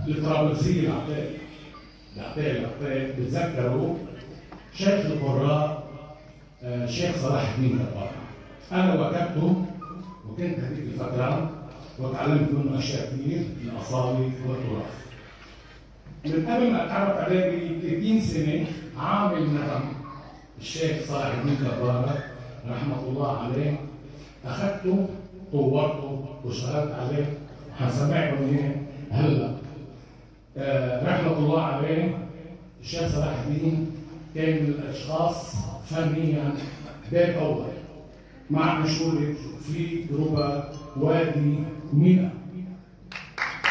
الطرابلسية العتال بتذكروا شيخ القراء شيخ صلاح الدين كبارة. أنا واكبته وكنت هذيك الفترة وتعلمت منه أشياء كثير من الأصالة والتراث. من قبل ما أتعرف عليه ب 30 سنة عامل نغم الشيخ صلاح الدين كبارة رحمة الله عليه، أخذته طورته واشتغلت عليه وحنسمعكم إياه هلا. رحمة الله عليه الشيخ صلاح الدين كان من الأشخاص فنيا باب أول مع مشهورة في جروبا وادي مينا.